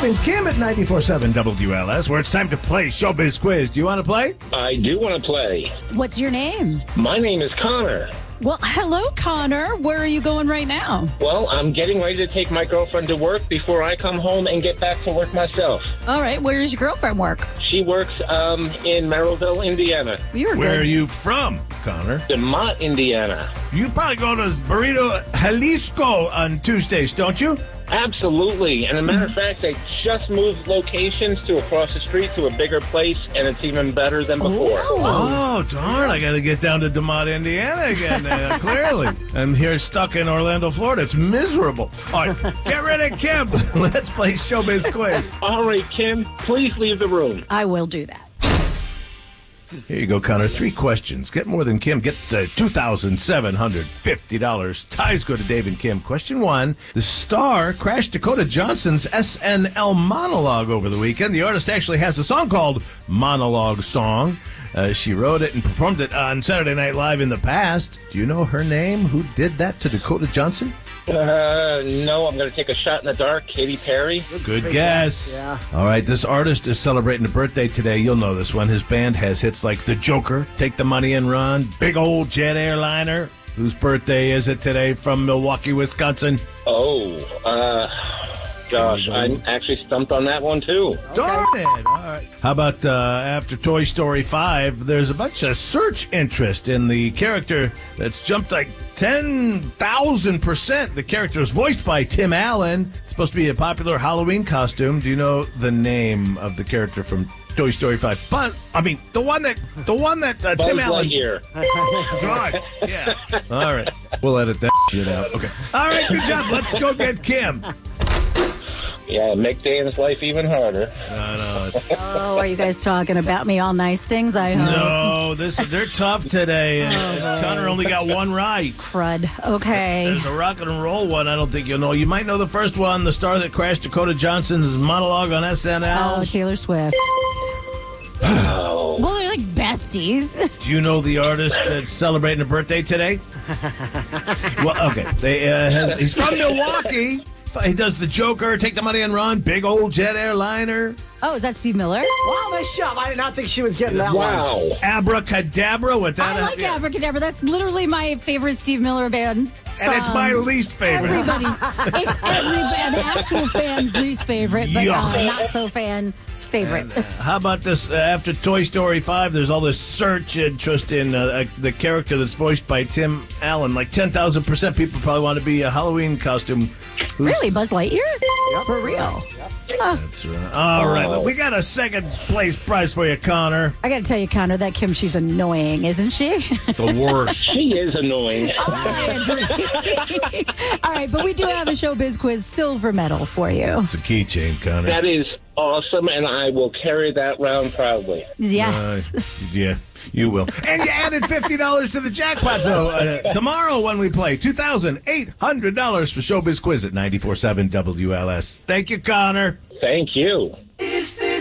Dave and Kim at 94.7 WLS, where it's time to play Showbiz Quiz. Do you want to play? I do want to play. What's your name? My name is Connor. Well, hello, Connor. Where are you going right now? Well, I'm getting ready to take my girlfriend to work before I come home and get back to work myself. All right. Where does your girlfriend work? She works in Merrillville, Indiana. You're Where good. are you from, Connor? DeMott, Indiana. You probably go to Burrito Jalisco on Tuesdays, don't you? Absolutely. And as a matter of fact, they just moved locations to across the street to a bigger place, and it's even better than before. Oh, darn. I got to get down to DeMott, Indiana again, clearly. I'm here stuck in Orlando, Florida. It's miserable. All right, get rid of Kim. Let's play Showbiz Quiz. All right, Kim, please leave the room. I will do that. Here you go, Connor. 3 questions. Get more than Kim. Get the $2,750. Ties go to Dave and Kim. Question 1. The star crashed Dakota Johnson's SNL monologue over the weekend. The artist actually has a song called Monologue Song. She wrote it and performed it on Saturday Night Live in the past. Do you know her name? Who did that to Dakota Johnson? No, I'm going to take a shot in the dark. Katy Perry. Good guess. Yeah. All right, this artist is celebrating a birthday today. You'll know this one. His band has hits like The Joker, Take the Money and Run, Big Old Jet Airliner. Whose birthday is it today from Milwaukee, Wisconsin? Gosh, I'm actually stumped on that one, too. Darn it. All right. How about after Toy Story 5, there's a bunch of search interest in the character that's jumped like 10,000%. The character is voiced by Tim Allen. It's supposed to be a popular Halloween costume. Do you know the name of the character from Toy Story 5? The one that Tim Allen. Lightyear. God, yeah. All right. We'll edit that shit out. Okay. All right, good job. Let's go get Kim. Yeah, make Dan's life even harder. No. Oh, are you guys talking about me? All nice things, I hope. No, they're tough today. And Connor only got one right. Crud. Okay. There's a rock and roll one I don't think you'll know. You might know the first one, the star that crashed Dakota Johnson's monologue on SNL. Oh, Taylor Swift. Oh. Well, they're like besties. Do you know the artist that's celebrating a birthday today? Well, okay. He's from Milwaukee. He does The Joker, Take the Money and Run, Big Old Jet Airliner. Oh, is that Steve Miller? Wow, nice job. I did not think she was getting that one. Wow. Abracadabra with that. I like Abracadabra. That's literally my favorite Steve Miller band song. And it's my least favorite. It's an actual fan's least favorite, but not so fan's favorite. How about this? After Toy Story 5, there's all this search interest in the character that's voiced by Tim Allen. Like 10,000% people probably want to be a Halloween costume. Really? Buzz Lightyear? Yep. For real? That's right. All right. Look, we got a second place prize for you, Connor. I got to tell you, Connor, that Kim, she's annoying, isn't she? The worst. She is annoying. I agree. All right, but we do have a Showbiz Quiz silver medal for you. It's a keychain, Connor. That is awesome, and I will carry that round proudly. Yes. Yeah, you will. And you added $50 to the jackpot. So tomorrow when we play, $2,800 for Showbiz Quiz at 94.7 WLS. Thank you, Connor. Thank you. Is